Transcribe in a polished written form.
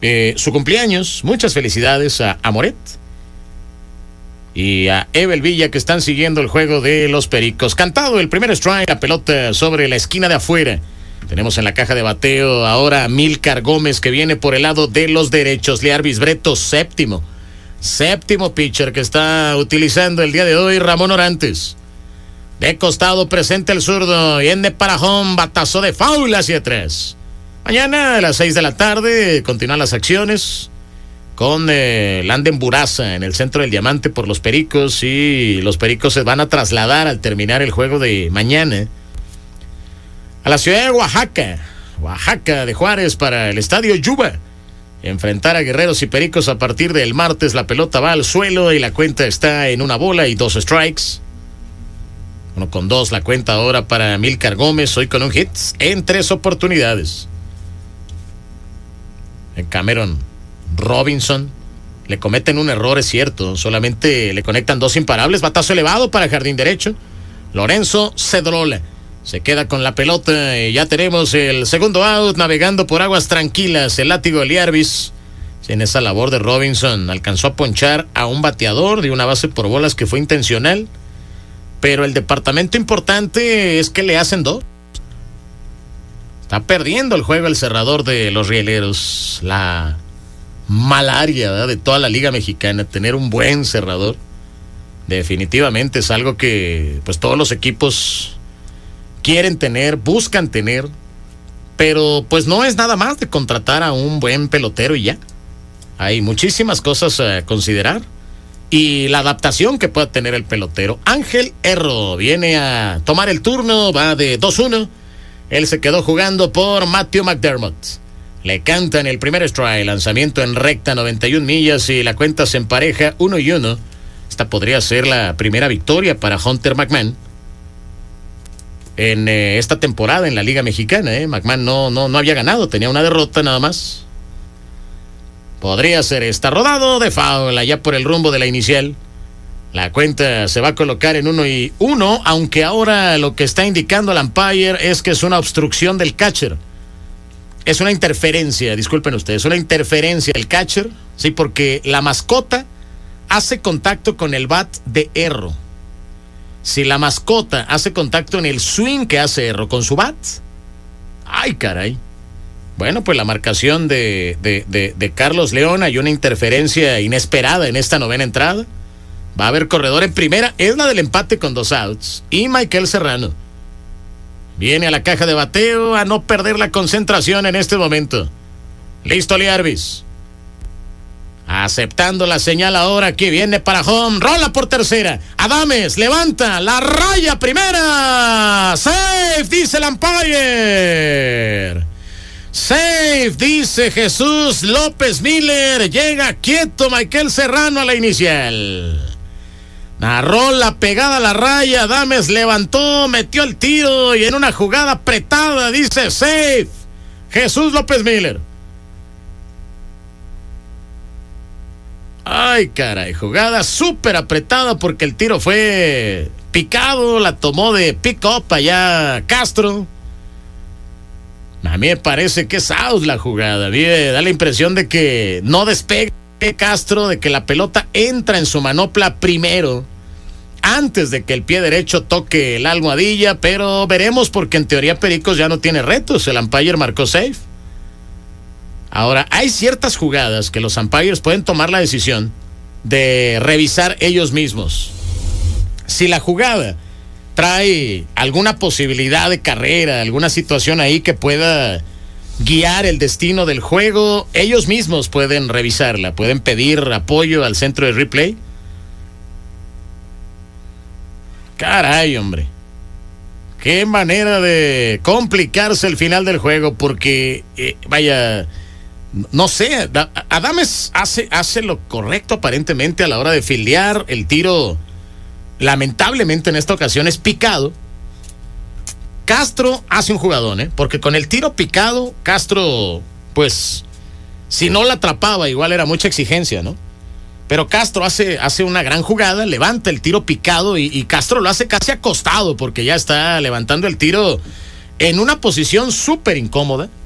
su cumpleaños. Muchas felicidades a Moret y a Evel Villa, que están siguiendo el juego de los Pericos. Cantado el primer strike, la pelota sobre la esquina de afuera. Tenemos en la caja de bateo ahora a Milcar Gómez, que viene por el lado de los derechos. Learvis Breto, séptimo pitcher que está utilizando el día de hoy Ramón Orantes. De costado presente el zurdo, viene para home, batazo de foul hacia atrás. Mañana a las 6 de la tarde continúan las acciones con Landen Buraza en el centro del diamante por los Pericos, y los Pericos se van a trasladar al terminar el juego de mañana a la ciudad de Oaxaca de Juárez, para el estadio Yuba. Enfrentar a Guerreros y Pericos a partir del martes. La pelota va al suelo y la cuenta está en 1 y 2 strikes. 1-2 la cuenta ahora para Milcar Gómez, hoy con un hit en 3 oportunidades. Cameron Robinson le cometen un error, es cierto, solamente le conectan 2 imparables. Batazo elevado para jardín derecho. Lorenzo Cedrola se queda con la pelota y ya tenemos el segundo out, navegando por aguas tranquilas el látigo de Learvis. En esa labor de Robinson alcanzó a ponchar a un bateador de una base por bolas que fue intencional, pero el departamento importante es que le hacen 2. Está perdiendo el juego el cerrador de los Rieleros. La malaria, ¿verdad?, de toda la Liga Mexicana, tener un buen cerrador. Definitivamente es algo que pues todos los equipos quieren tener, buscan tener, pero pues no es nada más de contratar a un buen pelotero y ya. Hay muchísimas cosas a considerar y la adaptación que pueda tener el pelotero. Ángel Erro viene a tomar el turno, va de 2-1. Él se quedó jugando por Matthew McDermott. Le cantan el primer strike, lanzamiento en recta, 91 millas, y la cuenta se empareja 1-1. Esta podría ser la primera victoria para Hunter McMahon en esta temporada en la Liga Mexicana. McMahon no había ganado, tenía una derrota nada más. Podría ser esta. Rodado de foul allá por el rumbo de la inicial. La cuenta se va a colocar en 1-1, aunque ahora lo que está indicando el umpire es que es una obstrucción del catcher. Es una interferencia, disculpen ustedes, una interferencia del catcher, sí, porque la mascota hace contacto con el bat de Erro. Si la mascota hace contacto en el swing que hace Erro con su bat, ¡ay, caray! Bueno, pues la marcación de Carlos León, hay una interferencia inesperada en esta novena entrada. Va a haber corredor en primera, es la del empate con 2 outs. Y Michael Serrano viene a la caja de bateo a no perder la concentración en este momento. Listo Learvis, aceptando la señal ahora, que viene para home, rola por tercera, Adames levanta la raya primera, safe, dice el umpire. Safe, dice Jesús López Miller. Llega quieto Michael Serrano a la inicial. Narró la pegada a la raya, Adames levantó, metió el tiro y en una jugada apretada dice safe, Jesús López Miller. Ay, caray, jugada súper apretada porque el tiro fue picado, la tomó de pick-up allá Castro. A mí me parece que es out la jugada. Da la impresión de que no despegue Castro, de que la pelota entra en su manopla primero, antes de que el pie derecho toque la almohadilla, pero veremos, porque en teoría Pericos ya no tiene retos. El umpire marcó safe. Ahora, hay ciertas jugadas que los umpires pueden tomar la decisión de revisar ellos mismos. Si la jugada trae alguna posibilidad de carrera, alguna situación ahí que pueda guiar el destino del juego, ellos mismos pueden revisarla, pueden pedir apoyo al centro de replay. Caray, hombre, qué manera de complicarse el final del juego, porque vaya, no sé, Adames hace lo correcto aparentemente a la hora de fildear. El tiro lamentablemente en esta ocasión es picado. Castro hace un jugadón, porque con el tiro picado, Castro, pues, si no la atrapaba, igual era mucha exigencia, ¿no? Pero Castro hace una gran jugada, levanta el tiro picado y Castro lo hace casi acostado, porque ya está levantando el tiro en una posición súper incómoda.